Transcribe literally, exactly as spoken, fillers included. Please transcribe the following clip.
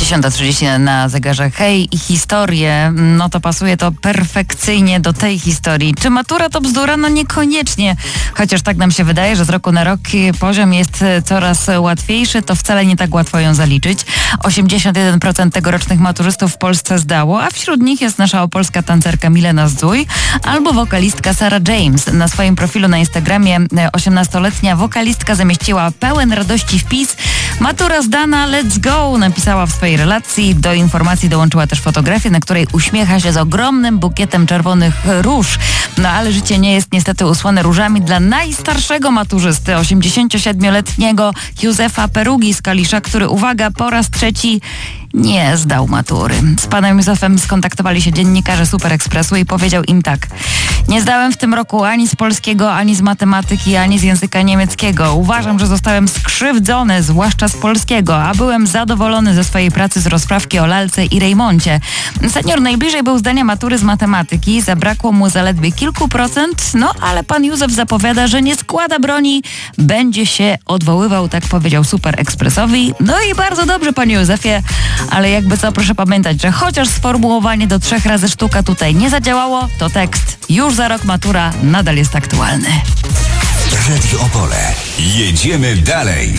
dziesiąta trzydzieści na zegarze. Hej, i historię, no to pasuje to perfekcyjnie do tej historii. Czy matura to bzdura? No niekoniecznie. Chociaż tak nam się wydaje, że z roku na rok poziom jest coraz łatwiejszy, to wcale nie tak łatwo ją zaliczyć. osiemdziesiąt jeden procent tegorocznych maturzystów w Polsce zdało, a wśród nich jest nasza opolska tancerka Milena Zdzuj albo wokalistka Sarah James. Na swoim profilu na Instagramie osiemnastoletnia wokalistka zamieściła pełen radości wpis: matura zdana, let's go, napisała w swojej relacji. Do informacji dołączyła też fotografię, na której uśmiecha się z ogromnym bukietem czerwonych róż. No ale życie nie jest niestety usłane różami dla najstarszego maturzysty, osiemdziesięciosiedmioletniego Józefa Perugi z Kalisza, który, uwaga, po raz trzeci nie zdał matury. Z panem Józefem skontaktowali się dziennikarze Super Expressu i powiedział im tak: nie zdałem w tym roku ani z polskiego, ani z matematyki, ani z języka niemieckiego. Uważam, że zostałem skrzywdzony, zwłaszcza z polskiego, a byłem zadowolony ze swojej pracy z rozprawki o lalce i Rejmoncie. Senior najbliżej był zdania matury z matematyki, zabrakło mu zaledwie kilku procent, no ale pan Józef zapowiada, że nie składa broni, będzie się odwoływał, tak powiedział Super Expressowi. No i bardzo dobrze, panie Józefie, ale jakby co, proszę pamiętać, że chociaż sformułowanie do trzech razy sztuka tutaj nie zadziałało, to tekst już za rok matura nadal jest aktualny. Radio Opole. Jedziemy dalej.